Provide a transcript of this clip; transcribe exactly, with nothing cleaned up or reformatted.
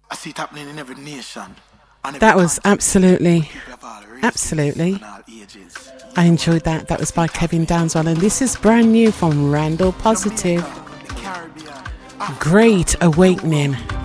I see it happening in every nation. That was absolutely, absolutely. I enjoyed that. That was by Kevin Downswell, and this is brand new from Randall Positive. Great Awakening.